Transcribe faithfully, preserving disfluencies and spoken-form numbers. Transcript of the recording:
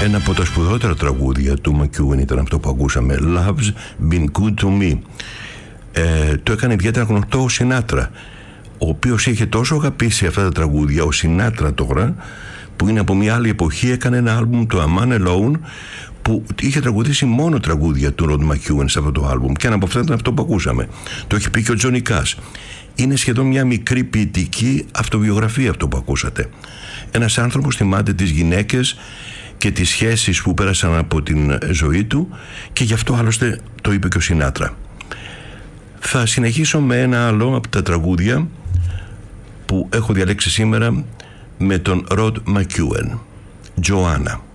Ένα από τα σπουδότερα τραγούδια του Μακιούεν ήταν αυτό που ακούσαμε, Love's Been Good To Me. Ε, το έκανε ιδιαίτερα γνωστό ο Σινάτρα, ο οποίος είχε τόσο αγαπήσει αυτά τα τραγούδια. Ο Σινάτρα τώρα, που είναι από μια άλλη εποχή, έκανε ένα άλμπουμ, το A Man Alone, που είχε τραγουδήσει μόνο τραγούδια του Ροντ Μακιούεν σε αυτό το άλμπουμ, και ένα από αυτά ήταν αυτό που ακούσαμε. Το έχει πει και ο Τζόνι Κάς. Είναι σχεδόν μια μικρή ποιητική αυτοβιογραφία αυτό που ακούσατε. Ένας άνθρωπος θυμάται τις γυναίκες και τις σχέσεις που πέρασαν από την ζωή του, και γι' αυτό άλλωστε το είπε και ο Σινάτρα. Θα συνεχίσω με ένα άλλο από τα τραγούδια που έχω διαλέξει σήμερα, με τον Ροντ Μακιούεν, Joanna.